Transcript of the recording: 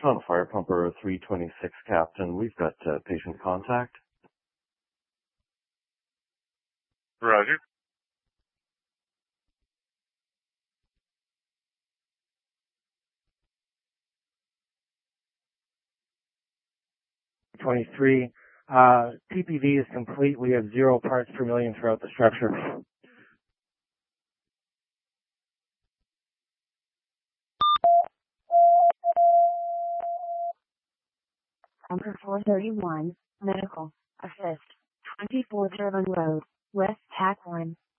On fire pumper 326, Captain. We've got patient contact. Roger. .23. PPV is complete. We have 0 parts per million throughout the structure. Number 431, Medical, Assist, 24 Durban Road, West TAC 1.